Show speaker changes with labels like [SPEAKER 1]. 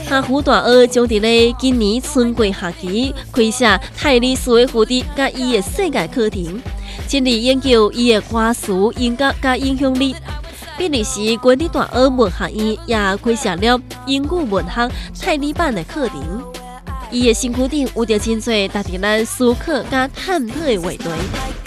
[SPEAKER 1] 哈佛大学将伫咧今年春季夏期开设泰利斯的蝴蝶甲伊的世界课程，尽力研究伊的歌词、音乐甲影响力。比利时国立大学文学院也开设了英语文学泰利版的课程。伊的身躯顶有着真侪值得咱思考甲探讨的话题。